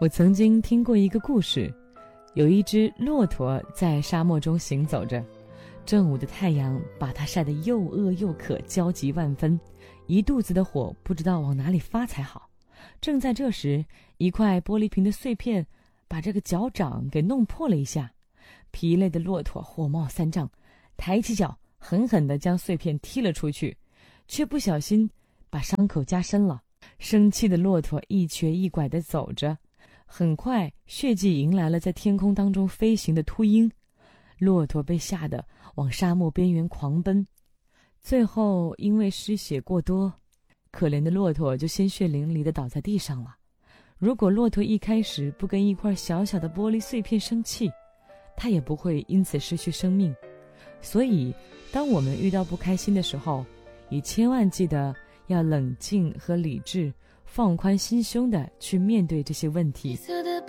我曾经听过一个故事，有一只骆驼在沙漠中行走着，正午的太阳把它晒得又饿又渴，焦急万分，一肚子的火不知道往哪里发才好。正在这时，一块玻璃瓶的碎片把这个脚掌给弄破了一下，疲累的骆驼火冒三丈，抬起脚狠狠地将碎片踢了出去，却不小心把伤口加深了。生气的骆驼一瘸一拐地走着，很快血迹迎来了在天空当中飞行的秃鹰。骆驼被吓得往沙漠边缘狂奔，最后因为失血过多，可怜的骆驼就鲜血淋漓地倒在地上了。如果骆驼一开始不跟一块小小的玻璃碎片生气，它也不会因此失去生命。所以当我们遇到不开心的时候，也千万记得要冷静和理智，放宽心胸地去面对这些问题。